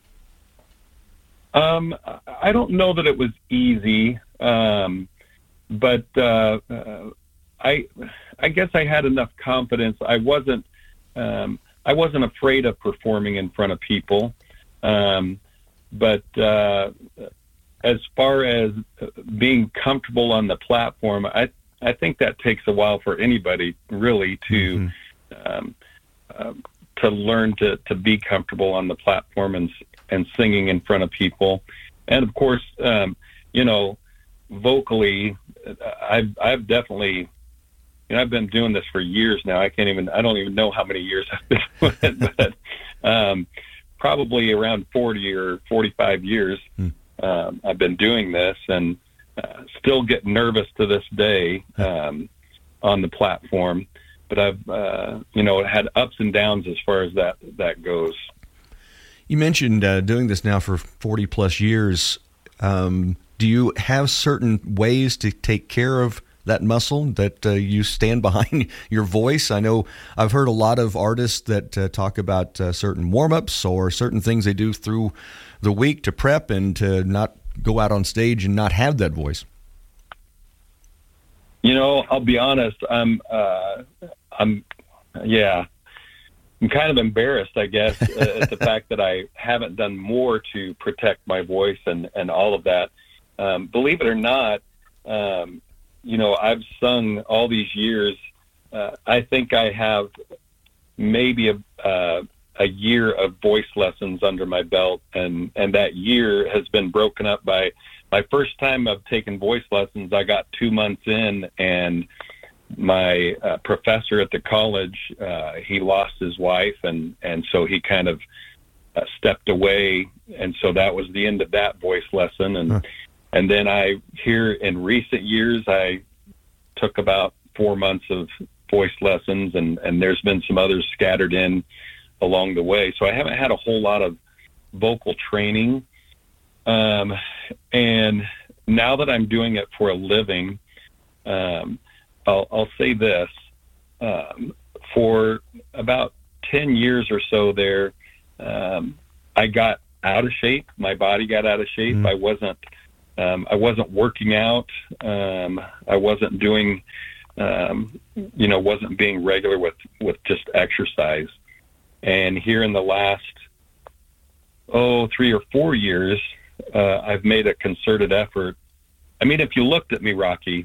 Um, I don't know that it was easy, um, but uh, uh, I I guess I had enough confidence. I wasn't um, I wasn't afraid of performing in front of people. Um, But uh, as far as being comfortable on the platform, I I think that takes a while for anybody really to mm-hmm. um, uh, to learn to, to be comfortable on the platform and and singing in front of people. And of course, um, you know, vocally, I've I've definitely. You know, I've been doing this for years now. I can't even. I don't even know how many years I've been doing it, but. Um, Probably around forty or forty-five years, hmm. um, I've been doing this, and uh, still get nervous to this day um, on the platform. But I've, uh, you know, had ups and downs as far as that that goes. You mentioned uh, doing this now for forty plus years. Um, do you have certain ways to take care of that muscle that uh, you stand behind your voice? I know I've heard a lot of artists that uh, talk about uh, certain warm-ups or certain things they do through the week to prep and to not go out on stage and not have that voice. You know, I'll be honest. I'm, uh, I'm, yeah, I'm kind of embarrassed, I guess, uh, at the fact that I haven't done more to protect my voice and, and all of that. Um, believe it or not, um, you know, I've sung all these years. Uh, I think I have maybe a uh, a year of voice lessons under my belt, and, and that year has been broken up by my first time I've taken voice lessons. I got two months in, and my uh, professor at the college, uh, he lost his wife, and, and so he kind of uh, stepped away, and so that was the end of that voice lesson. And huh. And then I, here in recent years, I took about four months of voice lessons, and, and there's been some others scattered in along the way. So I haven't had a whole lot of vocal training. Um, and now that I'm doing it for a living, um, I'll, I'll say this. Um, for about ten years or so there, um, I got out of shape. My body got out of shape. Mm. I wasn't, um, I wasn't working out. Um, I wasn't doing, um, you know, wasn't being regular with, with just exercise. And here in the last, oh, three or four years, uh, I've made a concerted effort. I mean, if you looked at me, Rocky,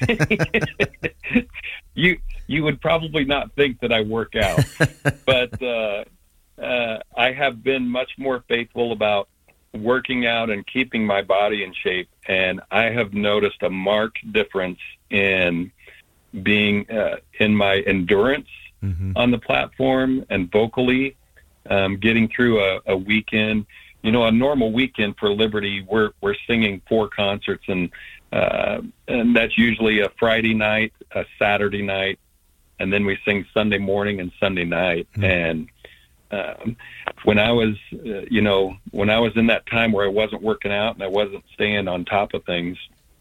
you you would probably not think that I work out. But uh, uh, I have been much more faithful about working out and keeping my body in shape. And I have noticed a marked difference in being uh, in my endurance mm-hmm. on the platform and vocally, um, getting through a, a weekend. You know, a normal weekend for Liberty, we're we're singing four concerts, and uh, and that's usually a Friday night, a Saturday night, and then we sing Sunday morning and Sunday night. Mm-hmm. And um, when I was, uh, you know, when I was in that time where I wasn't working out and I wasn't staying on top of things,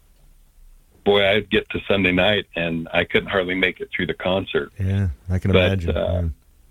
boy, I'd get to Sunday night and I couldn't hardly make it through the concert. Yeah, I can but, imagine. Uh,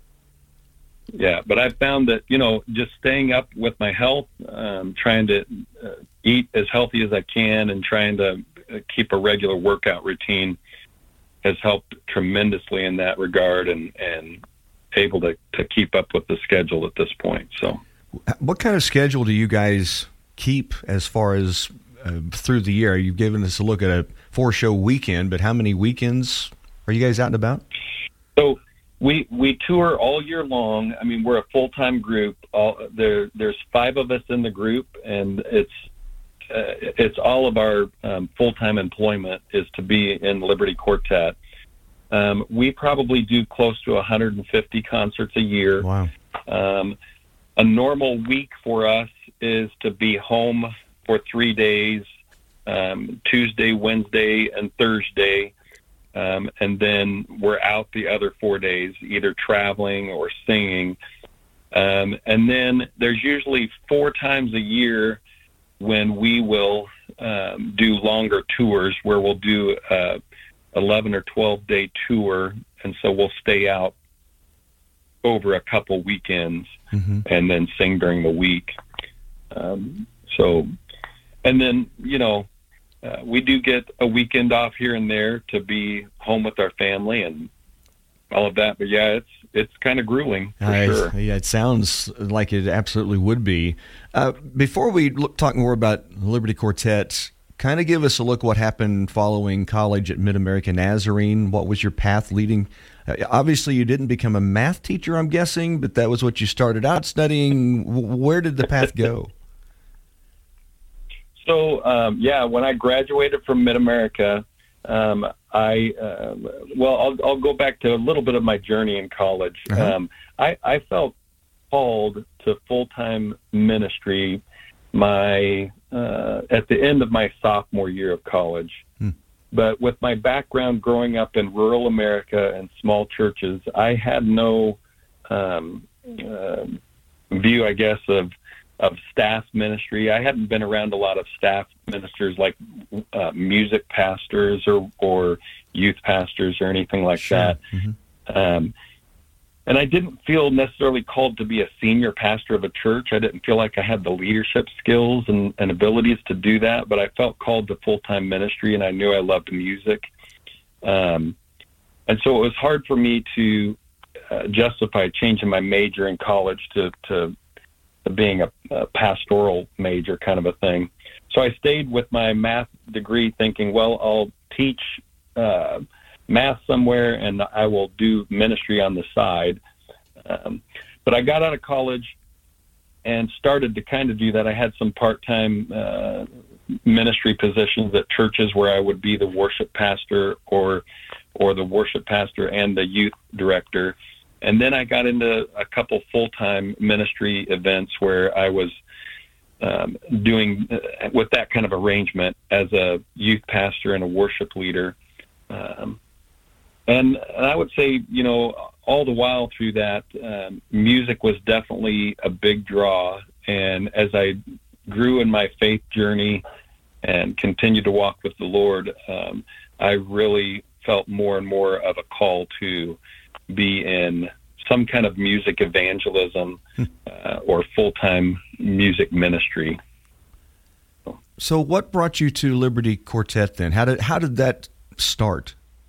Yeah, but I've found that, you know, just staying up with my health, um, trying to uh, eat as healthy as I can, and trying to uh, keep a regular workout routine has helped tremendously in that regard, and, and able to, to keep up with the schedule at this point. So, what kind of schedule do you guys keep as far as uh, through the year? You've given us a look at a four-show weekend, but how many weekends are you guys out and about? So, We we tour all year long. I mean, we're a full-time group. All, there there's five of us in the group, and it's uh, it's all of our um, full-time employment is to be in Liberty Quartet. Um, we probably do close to one hundred fifty concerts a year. Wow. Um, a normal week for us is to be home for three days, um, Tuesday, Wednesday, and Thursday. Um, and then we're out the other four days, either traveling or singing. Um, and then there's usually four times a year when we will um, do longer tours, where we'll do a eleven or twelve day tour. And so we'll stay out over a couple weekends mm-hmm. and then sing during the week. Um, so, and then, you know, Uh, we do get a weekend off here and there to be home with our family and all of that. But yeah, it's it's kind of grueling for uh, sure. Yeah, it sounds like it absolutely would be. Uh, before we look, talk more about Liberty Quartet, kind of give us a look what happened following college at Mid-America Nazarene. What was your path leading? Uh, obviously, you didn't become a math teacher, I'm guessing, but that was what you started out studying. Where did the path go? So, um, yeah, when I graduated from Mid-America, um, I, uh, well, I'll, I'll go back to a little bit of my journey in college. Uh-huh. Um, I, I felt called to full-time ministry my uh, at the end of my sophomore year of college. Hmm. But with my background growing up in rural America and small churches, I had no um, uh, view, I guess, of of staff ministry. I hadn't been around a lot of staff ministers like uh, music pastors or, or youth pastors or anything like sure. that. Mm-hmm. Um, and I didn't feel necessarily called to be a senior pastor of a church. I didn't feel like I had the leadership skills and, and abilities to do that, but I felt called to full-time ministry, and I knew I loved music. Um, and so it was hard for me to uh, justify changing my major in college to, to being a, a pastoral major kind of a thing. So I stayed with my math degree thinking, well, I'll teach uh, math somewhere and I will do ministry on the side. Um, but I got out of college and started to kind of do that. I had some part-time uh, ministry positions at churches where I would be the worship pastor or or the worship pastor and the youth director. And then I got into a couple full-time ministry events where I was um, doing uh, with that kind of arrangement as a youth pastor and a worship leader. Um, and, and I would say, you know, all the while through that, um, music was definitely a big draw. And as I grew in my faith journey and continued to walk with the Lord, um, I really felt more and more of a call to be in some kind of music evangelism uh, or full-time music ministry. So what brought you to Liberty Quartet then? How did how did that start?